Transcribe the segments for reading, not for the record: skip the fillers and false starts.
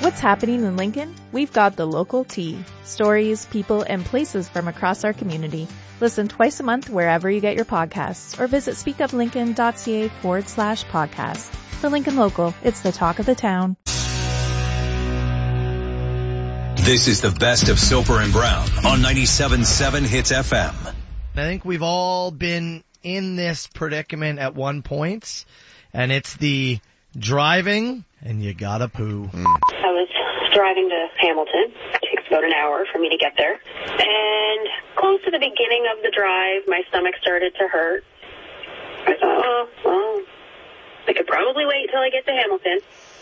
what's happening in Lincoln? We've got the local tea. Stories, people, and places from across our community. Listen twice a month wherever you get your podcasts or visit speakuplincoln.ca/podcast. For Lincoln Local, it's the talk of the town. This is the best of Soper and Brown on 97.7 Hits FM. I think we've all been in this predicament at one point, and it's the driving and you gotta poo. I was driving to Hamilton. It takes about an hour for me to get there. And close to the beginning of the drive, my stomach started to hurt. I thought, well, I could probably wait till I get to Hamilton.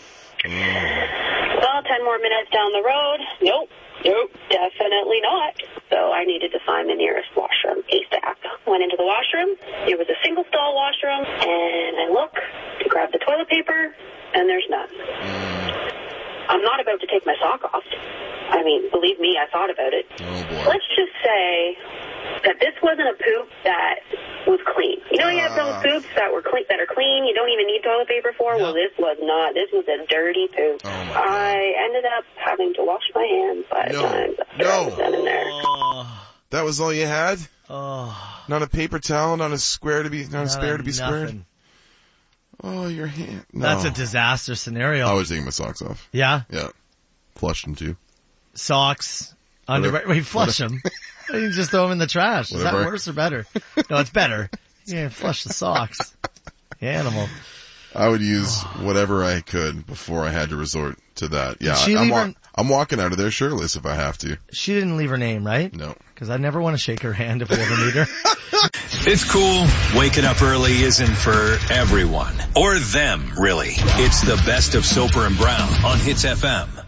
Well, 10 more minutes down the road. Nope, definitely not. So I needed to find the nearest washroom ASAP. Went into the washroom. It was a single stall washroom, and I look to grab the toilet paper, and there's none. I'm not about to take my sock off. I mean, believe me, I thought about it. Oh, boy. Let's just say that this wasn't a poop that was clean. You know, you have those poops that are clean, you don't even need toilet paper for? Well, this was not. This was a dirty poop. Oh, my God. I ended up having to wash my hands 5 times after I was done in there. That was all you had? Oh. Not a paper towel, not a spare to be squared? Nothing. Oh, your hand. No. That's a disaster scenario. I was taking my socks off. Yeah? Yeah. Flushed them too. Socks, underwear. Wait, flush them. You just throw them in the trash. Is that worse or better? No, it's better. Yeah, flush the socks. You animal. I would use whatever I could before I had to resort to that. Yeah, I'm walking out of there shirtless if I have to. She didn't leave her name, right? No. Because I never want to shake her hand if we ever meet her. It's cool. Waking up early isn't for everyone. Or them, really. It's the best of Soper and Brown on Hits FM.